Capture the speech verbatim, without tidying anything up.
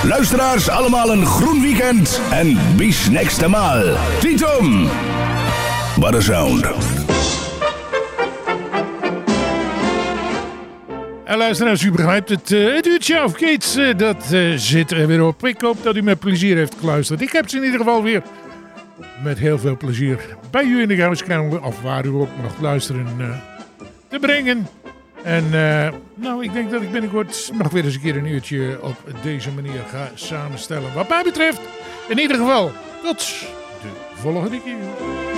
Luisteraars allemaal een groen weekend en bis next maal. Tietom. What a sound. En luisteraars, u begrijpt het. Uh, het uurtje of Kids, uh, dat uh, zit er weer op. Ik hoop dat u met plezier heeft geluisterd. Ik heb ze in ieder geval weer met heel veel plezier bij u in de huiskamer, of waar u ook mag luisteren, uh, te brengen. En uh, nou, ik denk dat ik binnenkort nog weer eens een keer een uurtje op deze manier ga samenstellen. Wat mij betreft, in ieder geval, tot de volgende keer.